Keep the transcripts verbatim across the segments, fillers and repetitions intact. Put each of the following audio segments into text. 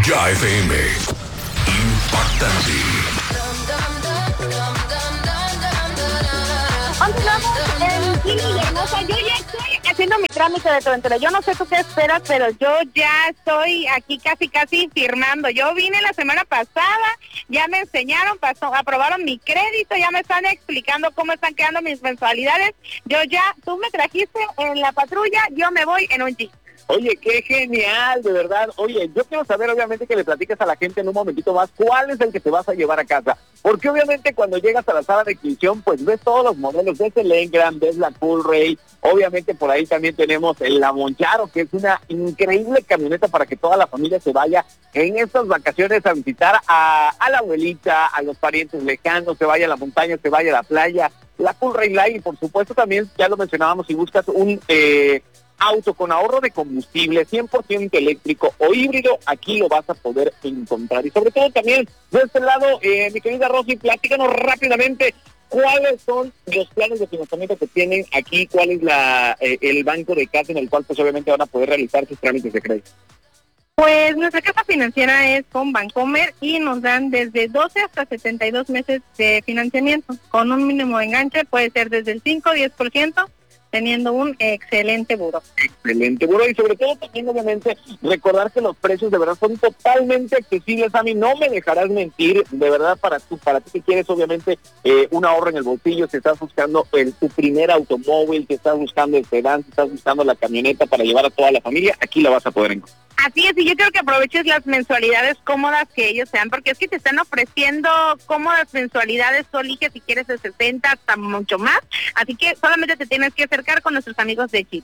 Ya F M. Impactante. Continuamos en Gili y Hermosa. Yo ya estoy haciendo mi trámite de torrentera. Yo no sé tú qué esperas, pero yo ya estoy aquí casi, casi firmando. Yo vine la semana pasada, ya me enseñaron, pasó, aprobaron mi crédito, ya me están explicando cómo están quedando mis mensualidades. Yo ya, tú me trajiste en la patrulla, yo me voy en un Jeep. Oye, qué genial, de verdad. Oye, yo quiero saber, obviamente, que le platiques a la gente en un momentito más cuál es el que te vas a llevar a casa. Porque obviamente cuando llegas a la sala de exhibición, pues ves todos los modelos, ves el Engram, ves la Cool Ray. Obviamente por ahí también tenemos el La Moncharo, que es una increíble camioneta para que toda la familia se vaya en estas vacaciones a visitar a, a la abuelita, a los parientes lejanos, se vaya a la montaña, se vaya a la playa. La Cool Ray Light, y por supuesto también, ya lo mencionábamos, si buscas un... Eh, auto con ahorro de combustible, cien por ciento eléctrico o híbrido, aquí lo vas a poder encontrar. Y sobre todo también, de este lado, eh, mi querida Rosy, platícanos rápidamente cuáles son los planes de financiamiento que tienen aquí, cuál es la eh, el banco de casa en el cual pues obviamente van a poder realizar sus trámites de crédito. Pues nuestra casa financiera es con Bancomer y nos dan desde doce hasta setenta y dos meses de financiamiento, con un mínimo de enganche, puede ser desde el cinco o diez por ciento, teniendo un excelente buro. Excelente buro, y sobre todo también obviamente recordar que los precios de verdad son totalmente accesibles. A mí no me dejarás mentir, de verdad, para tú, para ti que quieres obviamente eh, un ahorro en el bolsillo, si estás buscando el, tu primer automóvil, si estás buscando el sedán, si estás buscando la camioneta para llevar a toda la familia, aquí la vas a poder encontrar. Así es, y yo quiero que aproveches las mensualidades cómodas que ellos sean, porque es que te están ofreciendo cómodas mensualidades, tú eliges si quieres de sesenta hasta mucho más, así que solamente te tienes que acercar con nuestros amigos de Chile.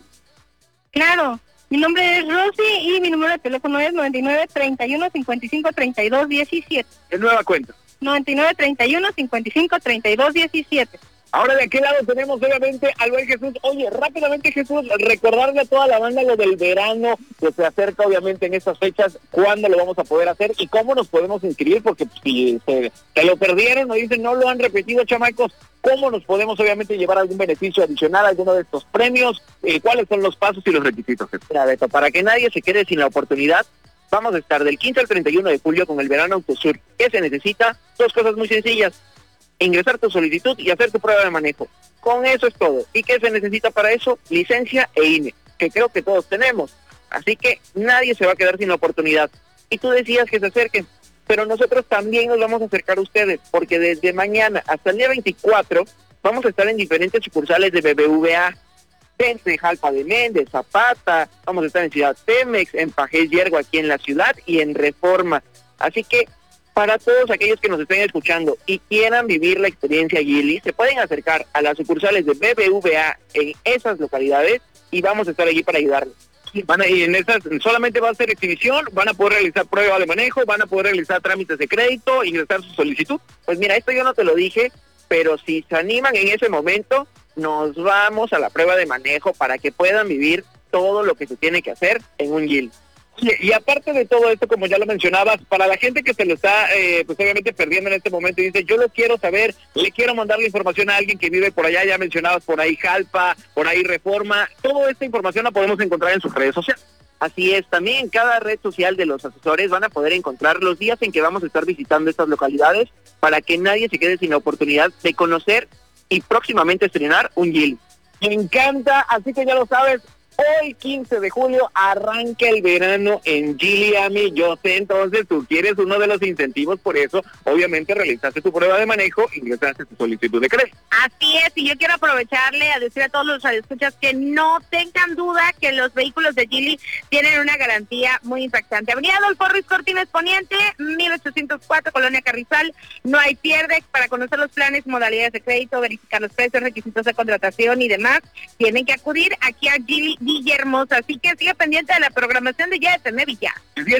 Claro, mi nombre es Rosy y mi número de teléfono es noventa y nueve, treinta y uno, cincuenta y cinco, treinta y dos, diecisiete. Es nueva cuenta. noventa y nueve, treinta y uno, cincuenta y cinco, treinta y dos, diecisiete. Ahora de aquel lado tenemos obviamente al buen Jesús. Oye, rápidamente Jesús, recordarle a toda la banda lo del verano que se acerca obviamente en estas fechas, cuándo lo vamos a poder hacer y cómo nos podemos inscribir, porque si se, se lo perdieron o dicen no lo han repetido, chamacos, cómo nos podemos obviamente llevar algún beneficio adicional, alguno de estos premios, eh, cuáles son los pasos y los requisitos. Mira, Beto, para que nadie se quede sin la oportunidad, vamos a estar del quince al treinta y uno de julio con el Verano Autosur. ¿Qué se necesita? Dos cosas muy sencillas: ingresar tu solicitud y hacer tu prueba de manejo. Con eso es todo. ¿Y qué se necesita para eso? Licencia e I N E, que creo que todos tenemos. Así que nadie se va a quedar sin la oportunidad. Y tú decías que se acerquen, pero nosotros también nos vamos a acercar a ustedes, porque desde mañana hasta el día veinticuatro vamos a estar en diferentes sucursales de B B V A, desde Jalpa de Méndez, Zapata, vamos a estar en Ciudad Temex, en Pajés Yergo aquí en la ciudad y en Reforma. Así que para todos aquellos que nos estén escuchando y quieran vivir la experiencia Geely, se pueden acercar a las sucursales de B B V A en esas localidades y vamos a estar allí para ayudarles. Van a, y en esas solamente va a ser exhibición, van a poder realizar prueba de manejo, van a poder realizar trámites de crédito, ingresar su solicitud. Pues mira, esto yo no te lo dije, pero si se animan en ese momento, nos vamos a la prueba de manejo para que puedan vivir todo lo que se tiene que hacer en un Geely. Y, y aparte de todo esto, como ya lo mencionabas, para la gente que se lo está, eh, pues obviamente perdiendo en este momento y dice, yo lo quiero saber, le quiero mandar la información a alguien que vive por allá, ya mencionabas por ahí Jalpa, por ahí Reforma, toda esta información la podemos encontrar en sus redes sociales. Así es, también en cada red social de los asesores van a poder encontrar los días en que vamos a estar visitando estas localidades para que nadie se quede sin la oportunidad de conocer y próximamente estrenar un Geely. Me encanta, así que ya lo sabes. Hoy, quince de julio, arranca el verano en Geely, Ami. Yo sé, entonces, tú quieres uno de los incentivos, por eso, obviamente, realizaste tu prueba de manejo y ingresaste tu solicitud de crédito. Así es, y yo quiero aprovecharle a decir a todos los radioescuchas que no tengan duda que los vehículos de Geely tienen una garantía muy impactante. Avenida Adolfo Ruiz Cortines Poniente, mil ochocientos cuatro, Colonia Carrizal. No hay pierde. Para conocer los planes, modalidades de crédito, verificar los precios, requisitos de contratación y demás, tienen que acudir aquí a Geely Villahermosa, así que siga pendiente de la programación de Ya F M Villa.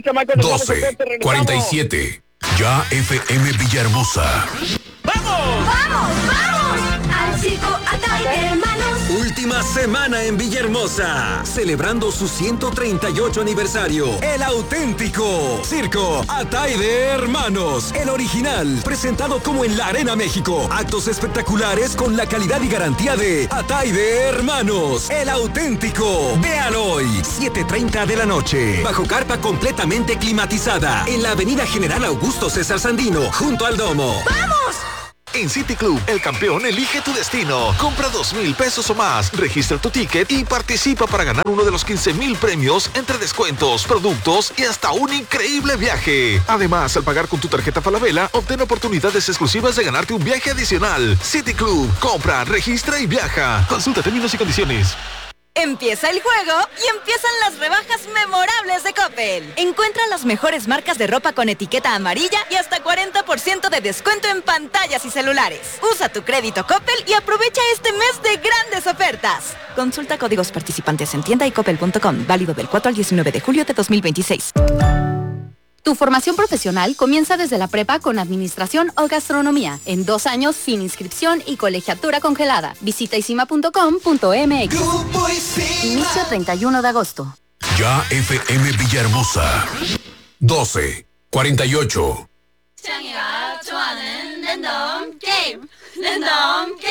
doce cuarenta y siete, Ya F M Villahermosa. ¡Vamos! ¡Vamos, vamos! Al circo Atay, hermanos. Ultra última semana en Villahermosa, celebrando su ciento treinta y ocho aniversario. El auténtico Circo Atay de Hermanos, el original, presentado como en la Arena México. Actos espectaculares con la calidad y garantía de Atay de Hermanos, el auténtico. Véalo hoy, siete treinta de la noche, bajo carpa completamente climatizada, en la avenida General Augusto César Sandino, junto al Domo. ¡Vamos! En City Club, el campeón elige tu destino. Compra dos mil pesos o más, registra tu ticket y participa para ganar uno de los quince mil premios entre descuentos, productos y hasta un increíble viaje. Además, al pagar con tu tarjeta Falabella, obtén oportunidades exclusivas de ganarte un viaje adicional. City Club, compra, registra y viaja. Consulta términos y condiciones. Empieza el juego y empiezan las rebajas memorables de Coppel. Encuentra las mejores marcas de ropa con etiqueta amarilla y hasta cuarenta por ciento de descuento en pantallas y celulares. Usa tu crédito Coppel y aprovecha este mes de grandes ofertas. Consulta códigos participantes en tienda y coppel punto com. Válido del cuatro al diecinueve de julio de dos mil veintiséis. Tu formación profesional comienza desde la prepa con administración o gastronomía, en dos años sin inscripción y colegiatura congelada. Visita isima punto com punto m x. Inicio treinta y uno de agosto. Ya F M Villahermosa. doce cuarenta y ocho.